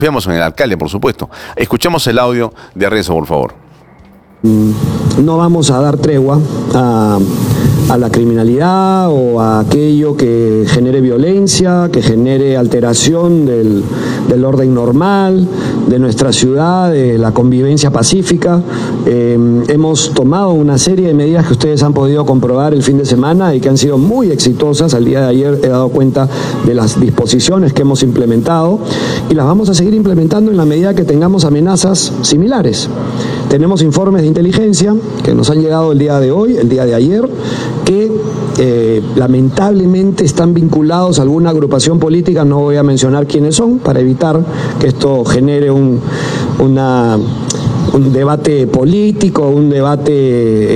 Confiamos en el alcalde, por supuesto. Escuchemos el audio de Renzo, por favor. No vamos a dar tregua a la criminalidad o a aquello que genere violencia, que genere alteración del orden normal de nuestra ciudad, de la convivencia pacífica. Hemos tomado una serie de medidas que ustedes han podido comprobar el fin de semana y que han sido muy exitosas. Al día de ayer he dado cuenta de las disposiciones que hemos implementado y las vamos a seguir implementando en la medida que tengamos amenazas similares. Tenemos informes de inteligencia que nos han llegado el día de hoy, el día de ayer, que lamentablemente están vinculados a alguna agrupación política, no voy a mencionar quiénes son, para evitar que esto genere un debate político, un debate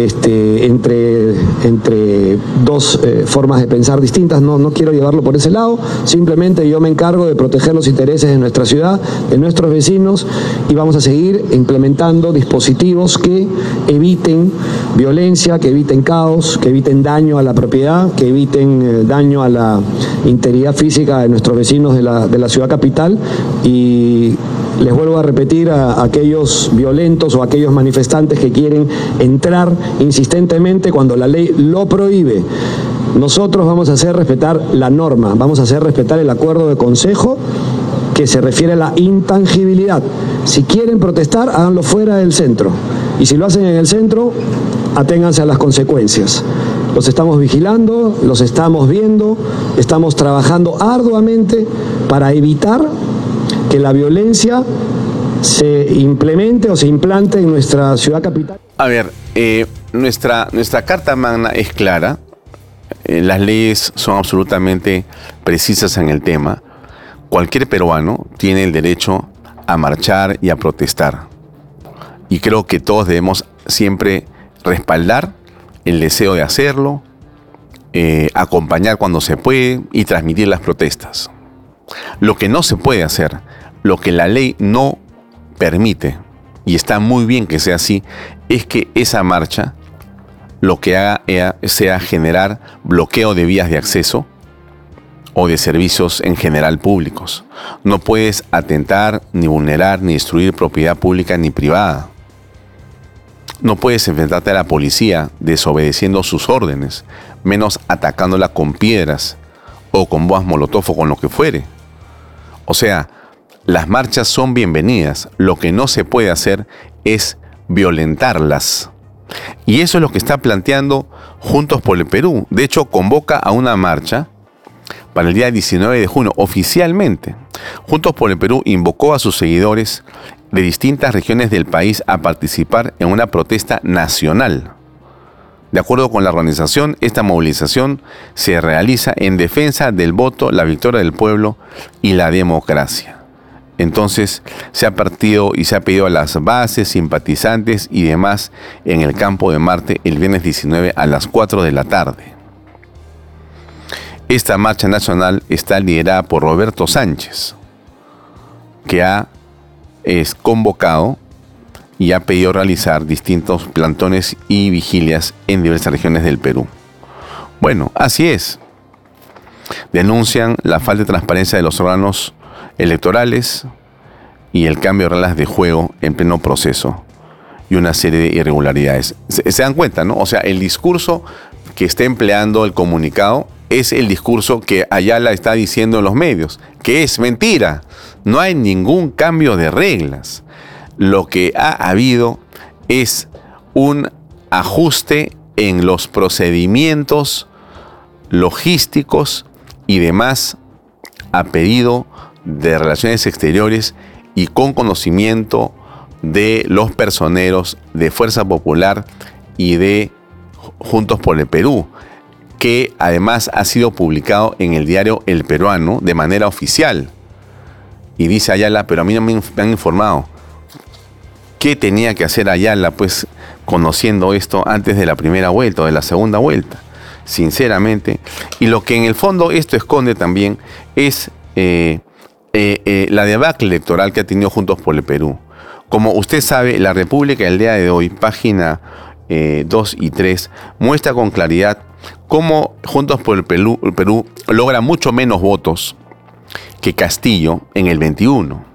entre dos formas de pensar distintas. No quiero llevarlo por ese lado, simplemente yo me encargo de proteger los intereses de nuestra ciudad, de nuestros vecinos, y vamos a seguir implementando dispositivos que eviten violencia, que eviten caos, que eviten daño a la propiedad, que eviten daño a la integridad física de nuestros vecinos de la ciudad capital. Y les vuelvo a repetir a aquellos violentos o a aquellos manifestantes que quieren entrar insistentemente cuando la ley lo prohíbe. Nosotros vamos a hacer respetar la norma, vamos a hacer respetar el acuerdo de consejo que se refiere a la intangibilidad. Si quieren protestar, háganlo fuera del centro. Y si lo hacen en el centro, aténganse a las consecuencias. Los estamos vigilando, los estamos viendo, estamos trabajando arduamente para evitar que la violencia se implemente o se implante en nuestra ciudad capital. A ver, nuestra Carta Magna es clara, las leyes son absolutamente precisas en el tema. Cualquier peruano tiene el derecho a marchar y a protestar. Y creo que todos debemos siempre respaldar el deseo de hacerlo, acompañar cuando se puede y transmitir las protestas. Lo que no se puede hacer, lo que la ley no permite, y está muy bien que sea así, es que esa marcha lo que haga sea generar bloqueo de vías de acceso o de servicios en general públicos. No puedes atentar, ni vulnerar, ni destruir propiedad pública ni privada. No puedes enfrentarte a la policía desobedeciendo sus órdenes, menos atacándola con piedras o con bombas molotov o con lo que fuere. O sea, las marchas son bienvenidas. Lo que no se puede hacer es violentarlas. Y eso es lo que está planteando Juntos por el Perú. De hecho, convoca a una marcha para el día 19 de junio, oficialmente. Juntos por el Perú invocó a sus seguidores de distintas regiones del país a participar en una protesta nacional. De acuerdo con la organización, esta movilización se realiza en defensa del voto, la victoria del pueblo y la democracia. Entonces se ha partido y se ha pedido a las bases, simpatizantes y demás en el Campo de Marte el viernes 19 a las 4 de la tarde. Esta marcha nacional está liderada por Roberto Sánchez, que es convocado y ha pedido realizar distintos plantones y vigilias en diversas regiones del Perú. Bueno, así es. Denuncian la falta de transparencia de los órganos electorales y el cambio de reglas de juego en pleno proceso y una serie de irregularidades. ¿Se dan cuenta, no? O sea, el discurso que está empleando el comunicado es el discurso que Ayala está diciendo en los medios, que es mentira. No hay ningún cambio de reglas. Lo que ha habido es un ajuste en los procedimientos logísticos y demás a pedido de Relaciones Exteriores y con conocimiento de los personeros de Fuerza Popular y de Juntos por el Perú, que además ha sido publicado en el diario El Peruano de manera oficial. Y dice Ayala, pero a mí no me han informado. ¿Qué tenía que hacer Ayala, pues, conociendo esto antes de la primera vuelta o de la segunda vuelta? Sinceramente. Y lo que en el fondo esto esconde también es la debacle electoral que ha tenido Juntos por el Perú. Como usted sabe, La República del día de hoy, página 2 y 3, muestra con claridad cómo Juntos por el Perú logra mucho menos votos que Castillo en el 21.